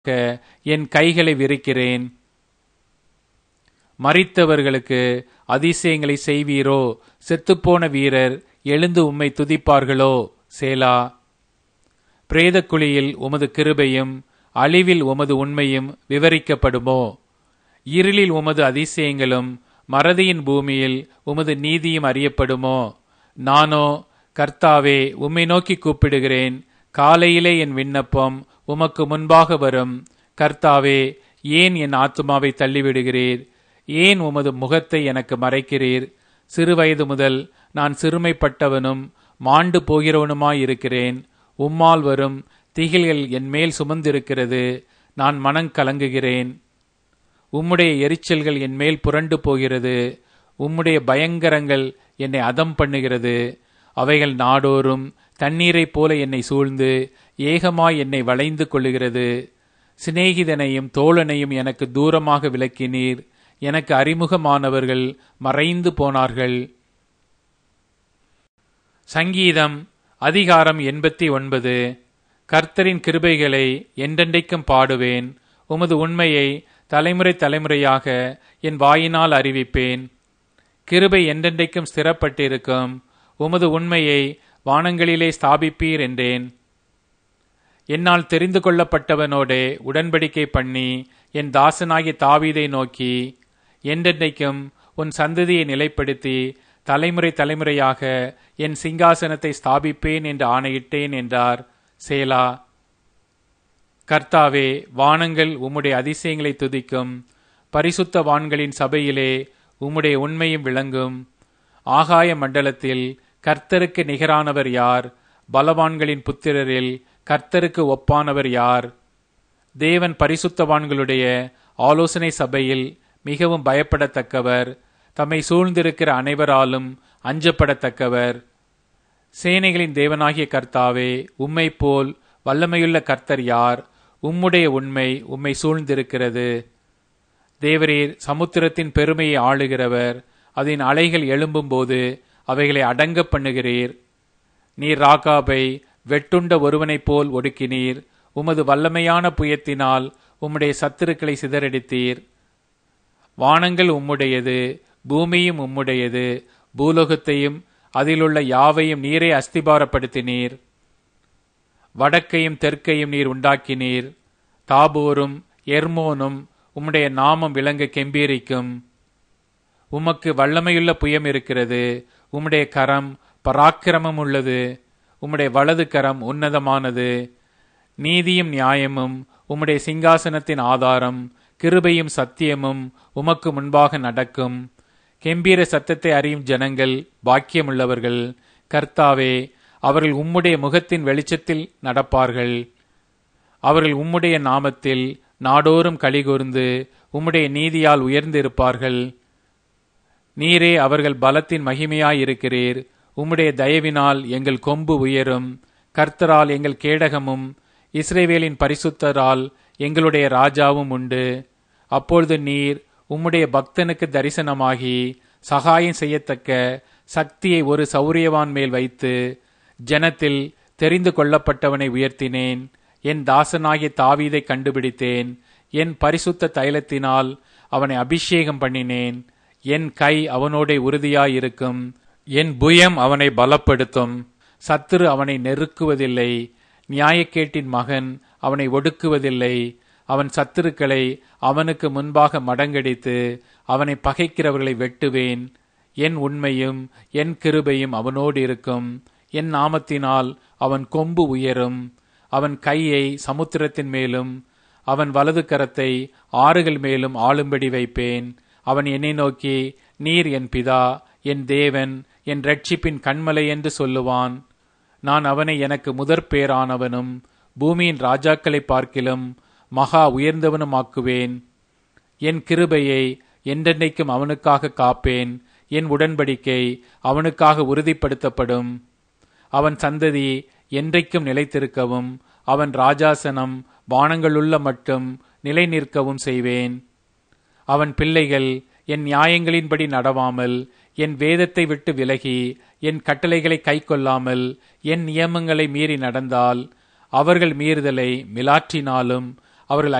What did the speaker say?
என் கைகளை விரிக்கிறேன். மரித்தவர்களுக்கு அதிசயங்களை செய்வீரோ? செத்துப்போன வீரர் எழுந்து உம்மை துதிப்பார்களோ? சேலா. பிரேத குழியில் உமது கிருபையும் அழிவில் உமது உண்மையும் விவரிக்கப்படுமோ? இருளில் உமது அதிசயங்களும் மறதியின் பூமியில் உமது நீதியும் அறியப்படுமோ? நானோ கர்த்தாவே உம்மை நோக்கி கூப்பிடுகிறேன். காலையிலே என் விண்ணப்பம் உமக்கு முன்பாக வரும். கர்த்தாவே, ஏன் என் ஆத்துமாவை தள்ளிவிடுகிறீர்? ஏன் உமது முகத்தை எனக்கு மறைக்கிறீர்? சிறுவயது முதல் நான் சிறுமைப்பட்டவனும் மாண்டு போகிறவனுமாயிருக்கிறேன். உம்மால் வரும் திகில்கள் என் மேல் சுமந்திருக்கிறது. நான் மனம் கலங்குகிறேன். உம்முடைய எரிச்சல்கள் என் மேல் புரண்டு போகிறது. உம்முடைய பயங்கரங்கள் என்னை அதம் பண்ணுகிறது. அவைகள் நாடோறும் தண்ணீரைப் போல என்னை சூழ்ந்து ஏகமாய் என்னை வளைந்து கொள்ளுகிறது. சிநேகிதனையும் தோழனையும் எனக்கு தூரமாக விலக்கினீர். எனக்கு அறிமுகமானவர்கள் மறைந்து போனார்கள். சங்கீதம் அதிகாரம் 89. கர்த்தரின் கிருபைகளை என்றென்றைக்கும் பாடுவேன். உமது உண்மையை தலைமுறை தலைமுறையாக என் வாயினால் அறிவிப்பேன். கிருபை என்றென்றைக்கும் ஸ்திரப்பட்டிருக்கும். உமது உண்மையை வானங்களிலே ஸ்தாபிப்பீர் என்றேன். என்னால் தெரிந்து கொள்ளப்பட்டவனோடே உடன்படிக்கை பண்ணி என் தாசனாகிய தாவீதை நோக்கி, என்றென்றைக்கும் உன் சந்ததியை நிலைப்படுத்தி தலைமுறை தலைமுறையாக என் சிங்காசனத்தை ஸ்தாபிப்பேன் என்று ஆணையிட்டேன் என்றார். சேலா. கர்த்தாவே, வானங்கள் உம்முடைய அதிசயங்களை துதிக்கும். பரிசுத்த வான்களின் சபையிலே உம்முடைய உண்மையும் விளங்கும். ஆகாய மண்டலத்தில் கர்த்தருக்கு நிகரானவர் யார்? பலவான்களின் புத்திரரில் கர்த்தருக்கு ஒப்பானவர் யார்? தேவன் பரிசுத்தவான்களுடைய ஆலோசனை சபையில் மிகவும் பயப்படத்தக்கவர். தம்மை சூழ்ந்திருக்கிற அனைவராலும் அஞ்சப்படத்தக்கவர். சேனைகளின் தேவனாகிய கர்த்தாவே, உம்மை போல் வல்லமையுள்ள கர்த்தர் யார்? உம்முடைய உண்மை உம்மை சூழ்ந்திருக்கிறது. தேவரீர் சமுத்திரத்தின் பெருமையை ஆளுகிறவர். அதன் அலைகள் எழும்பும்போது அவைகளை அடங்க பண்ணுகிறீர். நீர் ராகாபை வெட்டுண்ட ஒருவனைப் போல் ஒடுக்கினீர். உமது வல்லமையான புயத்தினால் உம்முடைய சத்துருக்களை சிதறடித்தீர். வானங்கள் உம்முடையது, பூமியும் உம்முடையது. பூலோகத்தையும் அதிலுள்ள யாவையும் நீரே அஸ்திபாரப்படுத்தினீர். வடக்கையும் தெற்கையும் நீர் உண்டாக்கினீர். தாபோரும் எர்மோனும் உம்முடைய நாமம் விளங்க கெம்பீரிக்கும். உமக்கு வல்லமையுள்ள புயம் இருக்கிறது. உம்முடைய கரம் பராக்கிரமம் உள்ளது. உம்முடைய வலது கரம் உன்னதமானது. நீதியும் நியாயமும் உம்முடைய சிங்காசனத்தின் ஆதாரம். கிருபையும் சத்தியமும் உமக்கு முன்பாக நடக்கும். கெம்பீர சத்தத்தை அறியும் ஜனங்கள் பாக்கியமுள்ளவர்கள். கர்த்தாவே, அவர்கள் உம்முடைய முகத்தின் வெளிச்சத்தில் நடப்பார்கள். அவர்கள் உம்முடைய நாமத்தில் நாடோறும் கலிகூர்ந்து உம்முடைய நீதியால் உயர்ந்திருப்பார்கள். நீரே அவர்கள் பலத்தின் மகிமையாயிருக்கிறீர். உம்முடைய தயவினால் எங்கள் கொம்பு உயரும். கர்த்தரால் எங்கள் கேடகமும் இஸ்ரவேலின் பரிசுத்தரால் எங்களுடைய ராஜாவும் உண்டு. அப்பொழுது நீர் உம்முடைய பக்தனுக்கு தரிசனமாகி சகாயம் செய்யத்தக்க சக்தியை ஒரு சௌரியவான் மேல் வைத்து ஜனத்தில் தெரிந்து கொள்ளப்பட்டவனை உயர்த்தினேன். என் தாசனாகிய தாவீதை கண்டுபிடித்தேன். என் பரிசுத்த தைலத்தினால் அவனை அபிஷேகம் பண்ணினேன். என் கை அவனோட உறுதியாயிருக்கும். என் புயம் அவனை பலப்படுத்தும். சத்துரு அவனை நெருக்குவதில்லை. நியாயக்கேட்டின் மகன் அவனை ஒடுக்குவதில்லை. அவன் சத்துருக்களை அவனுக்கு முன்பாக மடங்கடித்து அவனை பகைக்கிறவர்களை வெட்டுவேன். என் உண்மையும் என் கிருபையும் அவனோடு இருக்கும். என் நாமத்தினால் அவன் கொம்பு உயரும். அவன் கையை சமுத்திரத்தின் மேலும் அவன் வலது கரத்தை ஆறுகள் மேலும் ஆளும்படி வைப்பேன். அவன் என்னை நோக்கி, நீர் என் பிதா, என் தேவன், என் இரட்சிப்பின் கண்மலை என்று சொல்லுவான். நான் அவனை எனக்கு முதற் பேரானவனும் பூமியின் ராஜாக்களை பார்க்கிலும் மகா உயர்ந்தவனுமாக்குவேன். என் கிருபையை என்றென்றைக்கும் அவனுக்காக காப்பேன். என் உடன்படிக்கை அவனுக்காக உறுதிப்படுத்தப்படும். அவன் சந்ததி என்றைக்கும் நிலைத்திருக்கவும் அவன் ராஜாசனம் வானங்களுள்ள மட்டும் நிலை நிற்கவும் செய்வேன். அவன் பிள்ளைகள் என் நியாயங்களின்படி நடவாமல் என் வேதத்தை விட்டு விலகி என் கட்டளைகளை கைக்கொள்ளாமல் என் நியமங்களை மீறி நடந்தால் அவர்கள் மீறுதலை மிலாற்றினாலும் அவர்கள்